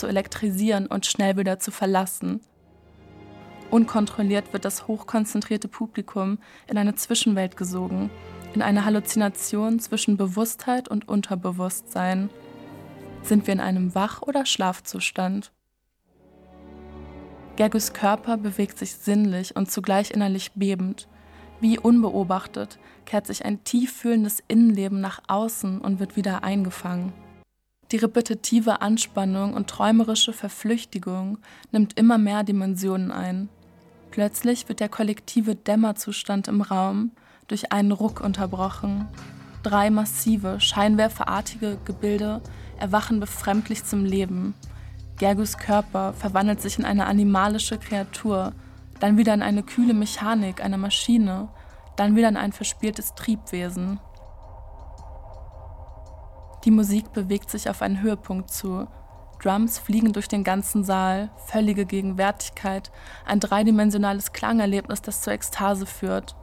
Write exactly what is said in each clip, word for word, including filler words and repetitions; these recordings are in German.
zu elektrisieren und schnell wieder zu verlassen. Unkontrolliert wird das hochkonzentrierte Publikum in eine Zwischenwelt gesogen, in eine Halluzination zwischen Bewusstheit und Unterbewusstsein. Sind wir in einem Wach- oder Schlafzustand? Gergős Körper bewegt sich sinnlich und zugleich innerlich bebend. Wie unbeobachtet kehrt sich ein tief fühlendes Innenleben nach außen und wird wieder eingefangen. Die repetitive Anspannung und träumerische Verflüchtigung nimmt immer mehr Dimensionen ein. Plötzlich wird der kollektive Dämmerzustand im Raum durch einen Ruck unterbrochen. Drei massive, scheinwerferartige Gebilde erwachen befremdlich zum Leben. Gergős Körper verwandelt sich in eine animalische Kreatur, dann wieder in eine kühle Mechanik, eine Maschine, dann wieder in ein verspieltes Triebwesen. Die Musik bewegt sich auf einen Höhepunkt zu. Drums fliegen durch den ganzen Saal, völlige Gegenwärtigkeit, ein dreidimensionales Klangerlebnis, das zur Ekstase führt.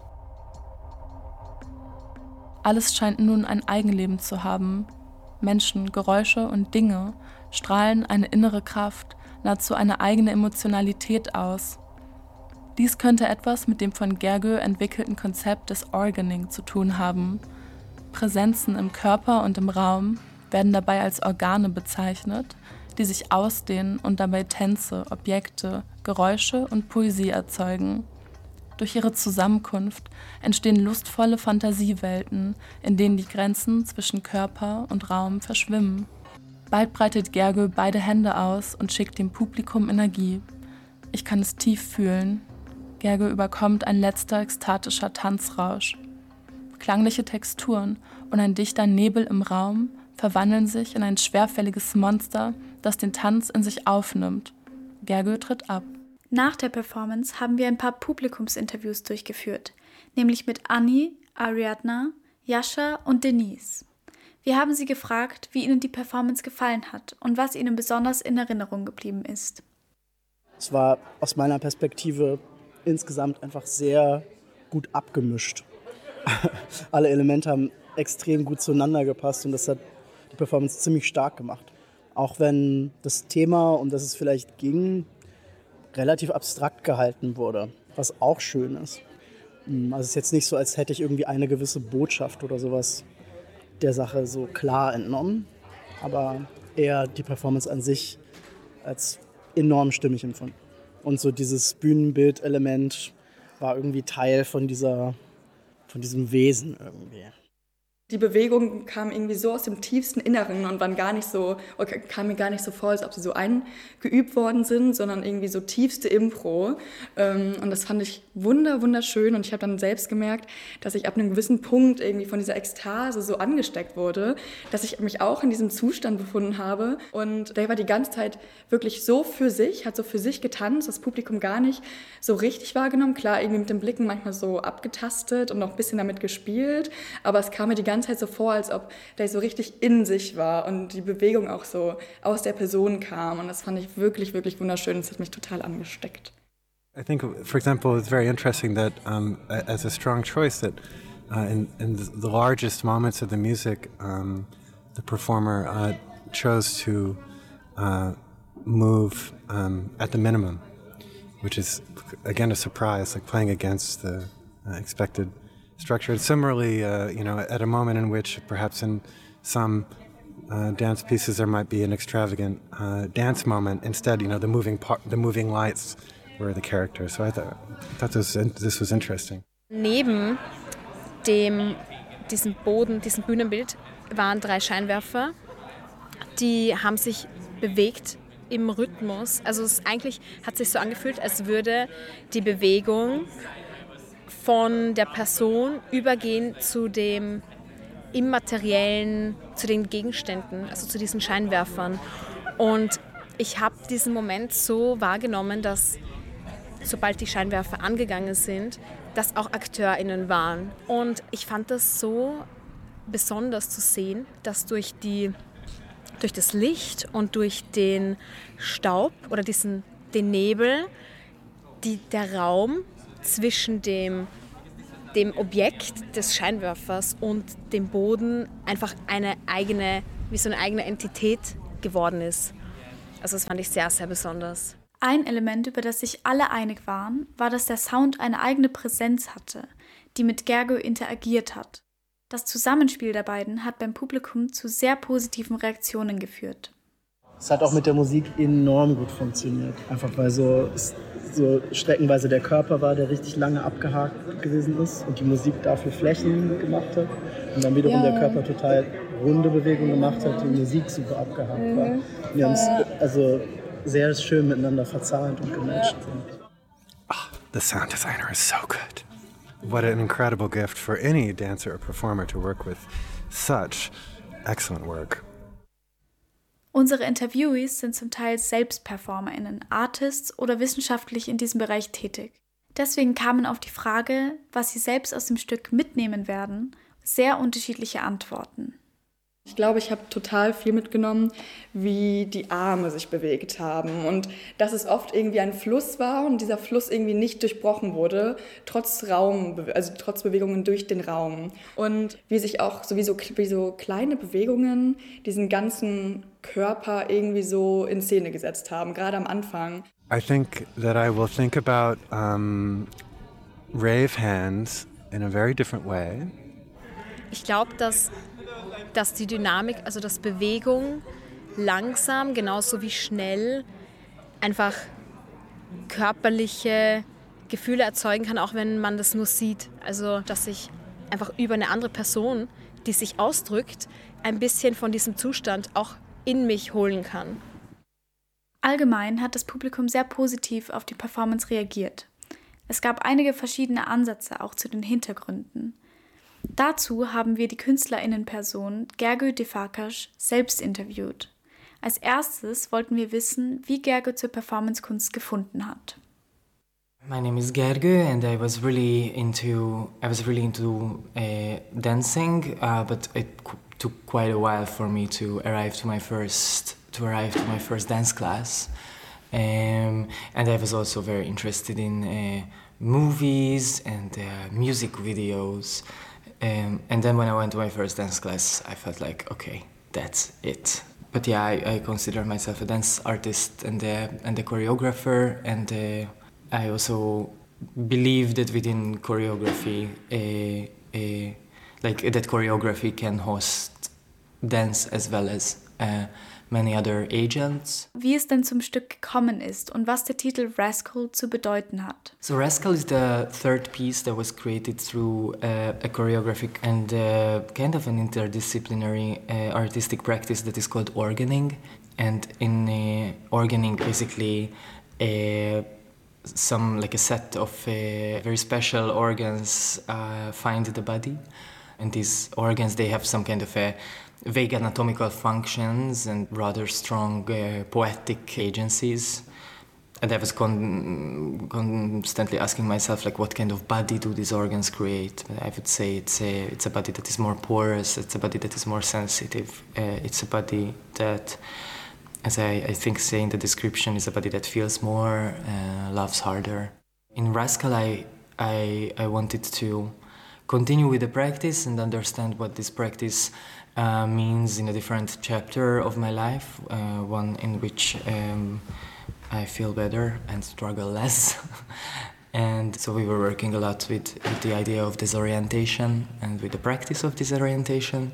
Alles scheint nun ein Eigenleben zu haben. Menschen, Geräusche und Dinge strahlen eine innere Kraft, nahezu eine eigene Emotionalität aus. Dies könnte etwas mit dem von Gergő entwickelten Konzept des Organing zu tun haben. Präsenzen im Körper und im Raum werden dabei als Organe bezeichnet, die sich ausdehnen und dabei Tänze, Objekte, Geräusche und Poesie erzeugen. Durch ihre Zusammenkunft entstehen lustvolle Fantasiewelten, in denen die Grenzen zwischen Körper und Raum verschwimmen. Bald breitet Gergő beide Hände aus und schickt dem Publikum Energie. Ich kann es tief fühlen. Gergő überkommt ein letzter ekstatischer Tanzrausch. Klangliche Texturen und ein dichter Nebel im Raum verwandeln sich in ein schwerfälliges Monster, das den Tanz in sich aufnimmt. Gergő tritt ab. Nach der Performance haben wir ein paar Publikumsinterviews durchgeführt, nämlich mit Anni, Ariadna, Jascha und Denise. Wir haben sie gefragt, wie ihnen die Performance gefallen hat und was ihnen besonders in Erinnerung geblieben ist. Es war aus meiner Perspektive insgesamt einfach sehr gut abgemischt. Alle Elemente haben extrem gut zueinander gepasst und das hat die Performance ziemlich stark gemacht. Auch wenn das Thema, um das es vielleicht ging, relativ abstrakt gehalten wurde, was auch schön ist. Also es ist jetzt nicht so, als hätte ich irgendwie eine gewisse Botschaft oder sowas der Sache so klar entnommen, aber eher die Performance an sich als enorm stimmig empfunden. Und so dieses Bühnenbildelement war irgendwie Teil von dieser, von diesem Wesen irgendwie. Die Bewegungen kamen irgendwie so aus dem tiefsten Inneren und waren gar nicht so, kam mir gar nicht so vor, als ob sie so eingeübt worden sind, sondern irgendwie so tiefste Impro. Und das fand ich wunder, wunderschön. Und ich habe dann selbst gemerkt, dass ich ab einem gewissen Punkt irgendwie von dieser Ekstase so angesteckt wurde, dass ich mich auch in diesem Zustand befunden habe. Und der war die ganze Zeit wirklich so für sich, hat so für sich getanzt, das Publikum gar nicht so richtig wahrgenommen. Klar, irgendwie mit den Blicken manchmal so abgetastet und noch ein bisschen damit gespielt, aber es kam mir die ganze Zeit so vor, als ob der so richtig in sich war und die Bewegung auch so aus der Person kam. Und das fand ich wirklich, wirklich wunderschön. Das hat mich total angesteckt. I think, for example, it's very interesting that um, as a strong choice that uh, in, in the largest moments of the music, um, the performer uh, chose to uh, move um, at the minimum, which is, again, a surprise, like playing against the uh, expected structure. Similarly, uh, you know, at a moment in which perhaps in some uh, dance pieces there might be an extravagant uh, dance moment, instead, you know, the moving part, the moving lights were the character. So I thought, I thought this, this was interesting. Neben dem, diesem Boden, diesem Bühnenbild waren drei Scheinwerfer, die haben sich bewegt im Rhythmus. Also es eigentlich hat sich so angefühlt, als würde die Bewegung von der Person übergehen zu dem Immateriellen, zu den Gegenständen, also zu diesen Scheinwerfern. Und ich habe diesen Moment so wahrgenommen, dass sobald die Scheinwerfer angegangen sind, dass auch AkteurInnen waren. Und ich fand das so besonders zu sehen, dass durch, die, durch das Licht und durch den Staub oder diesen, den Nebel die, der Raum zwischen dem, dem Objekt des Scheinwerfers und dem Boden einfach eine eigene, wie so eine eigene Entität geworden ist. Also das fand ich sehr, sehr besonders. Ein Element, über das sich alle einig waren, war, dass der Sound eine eigene Präsenz hatte, die mit Gergő interagiert hat. Das Zusammenspiel der beiden hat beim Publikum zu sehr positiven Reaktionen geführt. Es hat auch mit der Musik enorm gut funktioniert. Einfach weil so, so streckenweise der Körper war, der richtig lange abgehakt gewesen ist und die Musik dafür Flächen gemacht hat. Und dann wiederum ja. der Körper total runde Bewegungen gemacht hat, die Musik super abgehakt mhm. war. Wir haben es also sehr schön miteinander verzahnt und gematcht. Oh, the sound designer is so good. What an incredible gift for any dancer or performer to work with such excellent work. Unsere Interviewees sind zum Teil selbst PerformerInnen, Artists oder wissenschaftlich in diesem Bereich tätig. Deswegen kamen auf die Frage, was sie selbst aus dem Stück mitnehmen werden, sehr unterschiedliche Antworten. Ich glaube, ich habe total viel mitgenommen, wie die Arme sich bewegt haben und dass es oft irgendwie ein Fluss war und dieser Fluss irgendwie nicht durchbrochen wurde, trotz Raum, also trotz Bewegungen durch den Raum. Und wie sich auch sowieso wie so kleine Bewegungen diesen ganzen Körper irgendwie so in Szene gesetzt haben, gerade am Anfang. I think that I will think about um, rave hands in a very different way. Ich glaube, dass dass die Dynamik, also dass Bewegung langsam, genauso wie schnell, einfach körperliche Gefühle erzeugen kann, auch wenn man das nur sieht. Also dass ich einfach über eine andere Person, die sich ausdrückt, ein bisschen von diesem Zustand auch in mich holen kann. Allgemein hat das Publikum sehr positiv auf die Performance reagiert. Es gab einige verschiedene Ansätze auch zu den Hintergründen. Dazu haben wir die KünstlerInnenperson Gergő de Farkas selbst interviewt. Als erstes wollten wir wissen, wie Gergő zur Performancekunst gefunden hat. My name is Gergő and I was really into I was really into uh, dancing, uh, but it qu- took quite a while for me to arrive to my first to arrive to my first dance class. Um, and I was also very interested in uh, movies and uh, music videos. Um, and then when I went to my first dance class, I felt like, okay, that's it. But yeah, I, I consider myself a dance artist and a, and a choreographer, and uh, I also believe that within choreography, uh, uh, like that choreography can host dance as well as uh, many other agents. Wie es denn zum Stück gekommen ist und was der Titel Rascal zu bedeuten hat. So Rascal is the third piece that was created through uh, a choreographic and uh, kind of an interdisciplinary uh, artistic practice that is called organing. And in uh, organing, basically, uh, some like a set of uh, very special organs uh, find the body, and these organs, they have some kind of a vague anatomical functions and rather strong uh, poetic agencies. And I was con- constantly asking myself, like, what kind of body do these organs create? I would say it's a, it's a body that is more porous, it's a body that is more sensitive, uh, it's a body that, as I, I think say in the description, is a body that feels more, uh, loves harder. In Rascal, I, I, I wanted to continue with the practice and understand what this practice uh, means in a different chapter of my life, uh, one in which um, I feel better and struggle less. And so we were working a lot with, with the idea of disorientation and with the practice of disorientation.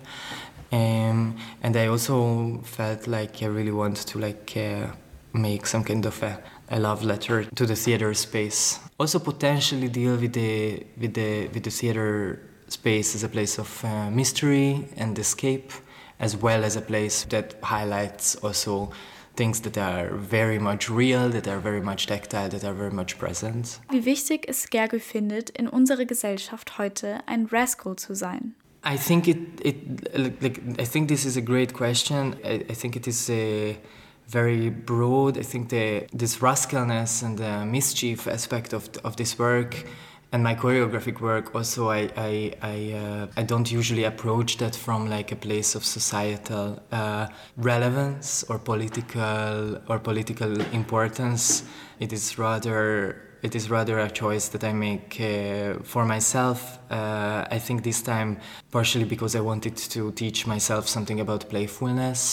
Um, and I also felt like I really want to like uh, make some kind of a, a love letter to the theater space. Also potentially deal with the with the with the theater space as a place of uh, mystery and escape, as well as a place that highlights also things that are very much real, that are very much tactile, that are very much present. Wie wichtig es Gergő findet, in unserer Gesellschaft heute ein Rascal zu sein. I think it it like I think this is a great question. I, I think it is a very broad. I think the this rascalness and the mischief aspect of of this work and my choreographic work also, I I I, uh, I don't usually approach that from like a place of societal uh, relevance or political or political importance. It is rather it is rather a choice that I make uh, for myself. Uh, I think this time partially because I wanted to teach myself something about playfulness.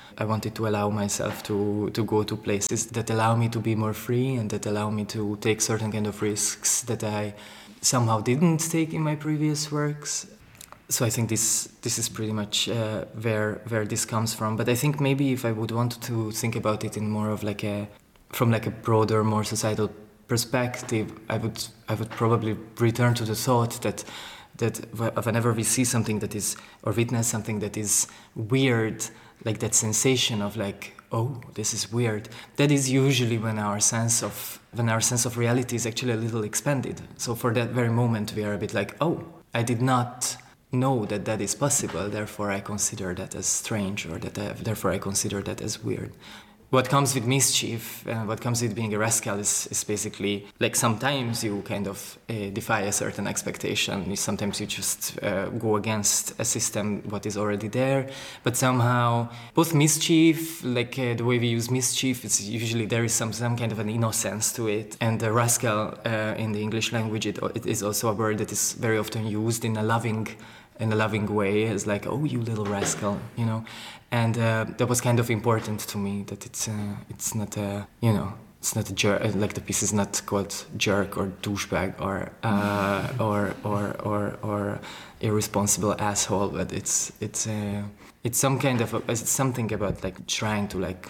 I wanted to allow myself to, to go to places that allow me to be more free and that allow me to take certain kind of risks that I somehow didn't take in my previous works. So I think this this is pretty much uh, where where this comes from. But I think maybe if I would want to think about it in more of like a from like a broader, more societal perspective, I would I would probably return to the thought that that whenever we see something that is or witness something that is weird, like that sensation of like, oh, this is weird, that is usually when our sense of when our sense of reality is actually a little expanded. So for that very moment we are a bit like, oh, I did not know that that is possible, therefore I consider that as strange, or that I, therefore I consider that as weird. What comes with mischief, uh, what comes with being a rascal is, is basically, like sometimes you kind of uh, defy a certain expectation, sometimes you just uh, go against a system what is already there, but somehow both mischief, like uh, the way we use mischief, it's usually there is some, some kind of an innocence to it, and the rascal uh, in the English language, it, it is also a word that is very often used in a loving in a loving way, as like, oh, you little rascal, you know. And uh, that was kind of important to me, that it's uh, it's not a, you know, it's not a jerk, like the piece is not called jerk or douchebag or uh, or, or or or irresponsible asshole, but it's it's uh, it's some kind of a, it's something about like trying to like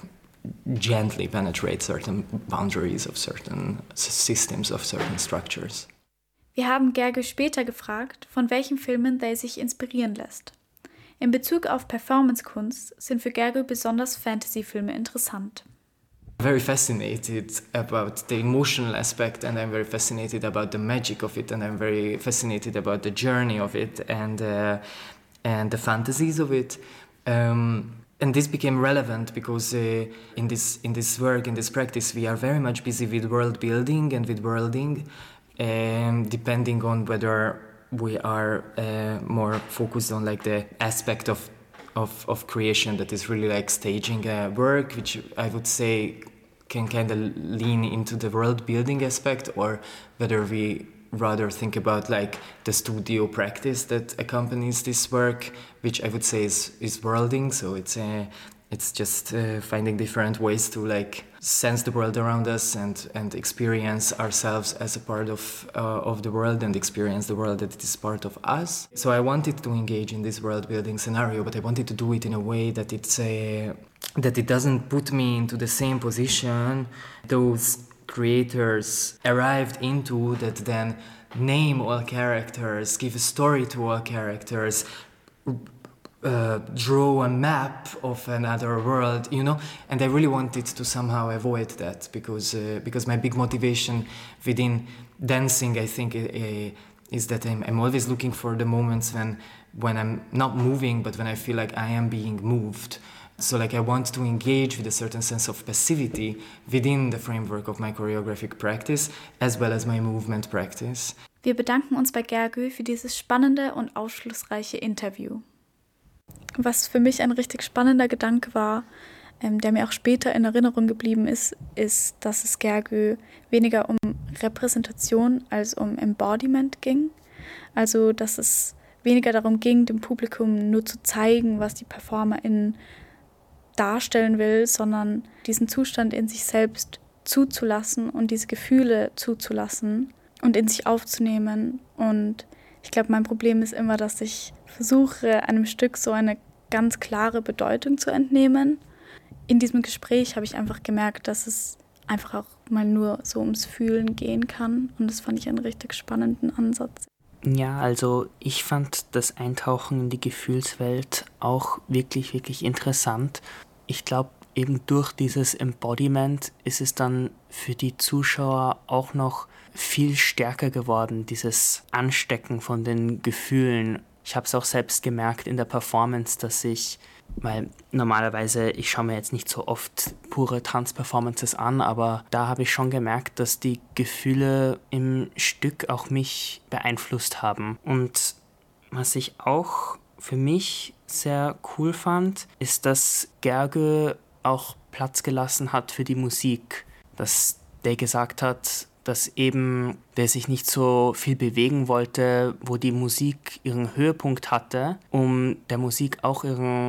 gently penetrate certain boundaries of certain systems, of certain structures. Wir haben Gergő später gefragt, von welchen Filmen der sich inspirieren lässt. In Bezug auf Performancekunst sind für Gergő besonders Fantasy-Filme interessant. Very fascinated about the emotional aspect, and I'm very fascinated about the magic of it, and I'm very fascinated about the journey of it and uh, and the fantasies of it. Um, and this became relevant because uh, in this in this work, in this practice, we are very much busy with world building and with worlding. Um, depending on whether we are uh, more focused on like the aspect of, of of creation that is really like staging a work, which I would say can kind of lean into the world building aspect, or whether we rather think about like the studio practice that accompanies this work, which I would say is is worlding. So it's a It's just uh, finding different ways to like sense the world around us and, and experience ourselves as a part of uh, of the world, and experience the world that it is part of us. So I wanted to engage in this world building scenario, but I wanted to do it in a way that it's a, that it doesn't put me into the same position those creators arrived into, that then name all characters, give a story to all characters, Uh, draw a map of another world, you know, and I really wanted to somehow avoid that, because uh, because my big motivation within dancing, I think, uh, is that I'm, I'm always looking for the moments when when I'm not moving, but when I feel like I am being moved. So like I want to engage with a certain sense of passivity within the framework of my choreographic practice, as well as my movement practice. Wir bedanken uns bei Gergő für dieses spannende und aufschlussreiche Interview. Was für mich ein richtig spannender Gedanke war, ähm, der mir auch später in Erinnerung geblieben ist, ist, dass es Gergő weniger um Repräsentation als um Embodiment ging. Also, dass es weniger darum ging, dem Publikum nur zu zeigen, was die PerformerInnen darstellen will, sondern diesen Zustand in sich selbst zuzulassen und diese Gefühle zuzulassen und in sich aufzunehmen. Und ich glaube, mein Problem ist immer, dass ich versuche, einem Stück so eine ganz klare Bedeutung zu entnehmen. In diesem Gespräch habe ich einfach gemerkt, dass es einfach auch mal nur so ums Fühlen gehen kann. Und das fand ich einen richtig spannenden Ansatz. Ja, also ich fand das Eintauchen in die Gefühlswelt auch wirklich, wirklich interessant. Ich glaube, eben durch dieses Embodiment ist es dann für die Zuschauer auch noch viel stärker geworden, dieses Anstecken von den Gefühlen. Ich habe es auch selbst gemerkt in der Performance, dass ich, weil normalerweise, ich schaue mir jetzt nicht so oft pure Tanzperformances an, aber da habe ich schon gemerkt, dass die Gefühle im Stück auch mich beeinflusst haben. Und was ich auch für mich sehr cool fand, ist, dass Gergő auch Platz gelassen hat für die Musik. Dass der gesagt hat, dass eben der sich nicht so viel bewegen wollte, wo die Musik ihren Höhepunkt hatte, um der Musik auch ihren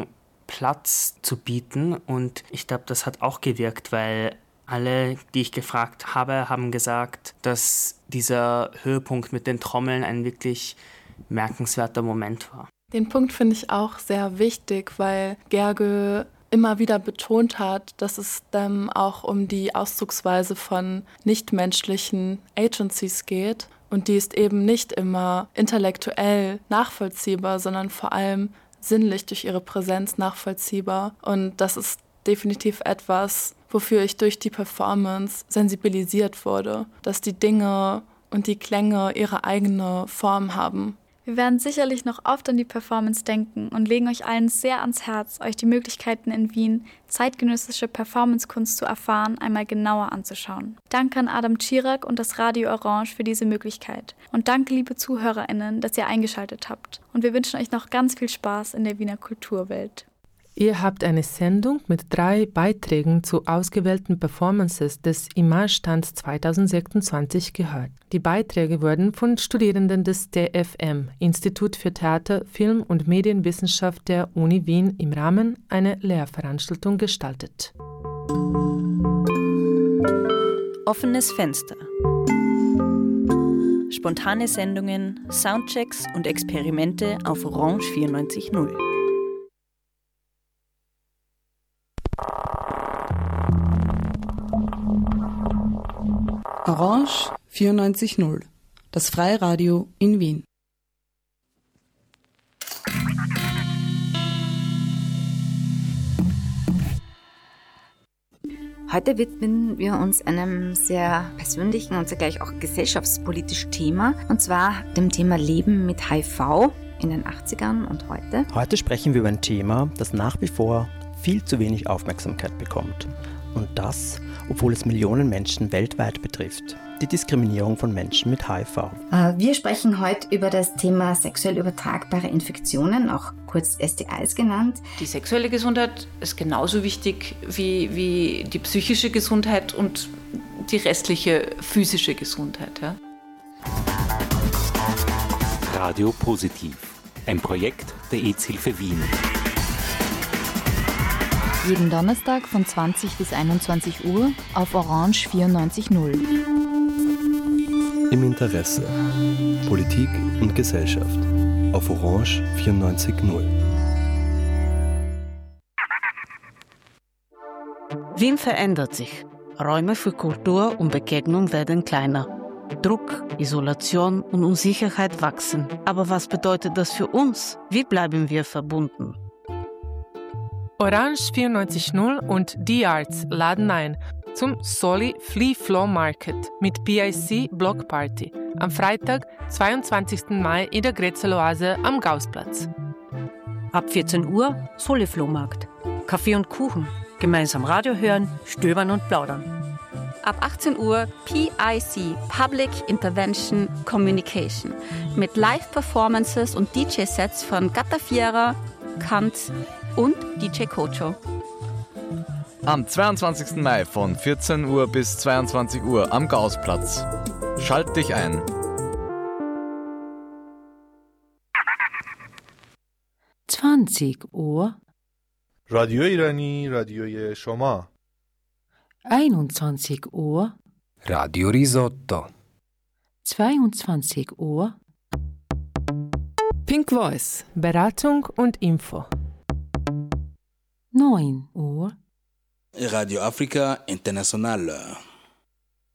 Platz zu bieten. Und ich glaube, das hat auch gewirkt, weil alle, die ich gefragt habe, haben gesagt, dass dieser Höhepunkt mit den Trommeln ein wirklich merkenswerter Moment war. Den Punkt finde ich auch sehr wichtig, weil Gergő immer wieder betont hat, dass es dann auch um die Ausdrucksweise von nichtmenschlichen Agencies geht. Und die ist eben nicht immer intellektuell nachvollziehbar, sondern vor allem sinnlich durch ihre Präsenz nachvollziehbar. Und das ist definitiv etwas, wofür ich durch die Performance sensibilisiert wurde, dass die Dinge und die Klänge ihre eigene Form haben. Wir werden sicherlich noch oft an die Performance denken und legen euch allen sehr ans Herz, euch die Möglichkeiten in Wien, zeitgenössische Performancekunst zu erfahren, einmal genauer anzuschauen. Danke an Adam Czirak und das Radio Orange für diese Möglichkeit. Und danke, liebe ZuhörerInnen, dass ihr eingeschaltet habt. Und wir wünschen euch noch ganz viel Spaß in der Wiener Kulturwelt. Ihr habt eine Sendung mit drei Beiträgen zu ausgewählten Performances des Imagestands zwanzig sechsundzwanzig gehört. Die Beiträge wurden von Studierenden des T F M, Institut für Theater, Film und Medienwissenschaft der Uni Wien, im Rahmen einer Lehrveranstaltung gestaltet. Offenes Fenster. Spontane Sendungen, Soundchecks und Experimente auf Orange vierundneunzig Komma null. Orange vierundneunzig Komma null, das Freiradio in Wien. Heute widmen wir uns einem sehr persönlichen und zugleich auch gesellschaftspolitischen Thema, und zwar dem Thema Leben mit H I V in den achtzigern und heute. Heute sprechen wir über ein Thema, das nach wie vor viel zu wenig Aufmerksamkeit bekommt. Und das, obwohl es Millionen Menschen weltweit betrifft. Die Diskriminierung von Menschen mit H I V. Wir sprechen heute über das Thema sexuell übertragbare Infektionen, auch kurz S T Is genannt. Die sexuelle Gesundheit ist genauso wichtig wie, wie die psychische Gesundheit und die restliche physische Gesundheit. Ja. Radio Positiv, ein Projekt der AIDS-Hilfe Wien. Jeden Donnerstag von zwanzig bis einundzwanzig Uhr auf Orange vierundneunzig Komma null. Im Interesse. Politik und Gesellschaft. Auf Orange vierundneunzig Komma null. Wien verändert sich. Räume für Kultur und Begegnung werden kleiner. Druck, Isolation und Unsicherheit wachsen. Aber was bedeutet das für uns? Wie bleiben wir verbunden? Orange vierundneunzig Komma null und The Arts laden ein zum Soli Flea Flow Market mit P I C Block Party am Freitag, zweiundzwanzigsten Mai in der Grätzel-Oase am Gaußplatz. Ab vierzehn Uhr Soli Flohmarkt. Kaffee und Kuchen. Gemeinsam Radio hören, stöbern und plaudern. Ab achtzehn Uhr P I C Public Intervention Communication mit Live-Performances und D J-Sets von Gata Fiera, Kant und D J Kocho. Am zweiundzwanzigsten Mai von vierzehn Uhr bis zweiundzwanzig Uhr am Gaußplatz. Schalt dich ein. zwanzig Uhr رادیو ایرانی رادیوی شما einundzwanzig Uhr Radio Risotto zweiundzwanzig Uhr Pink Voice, Beratung und Info. neun Uhr Radio Africa International.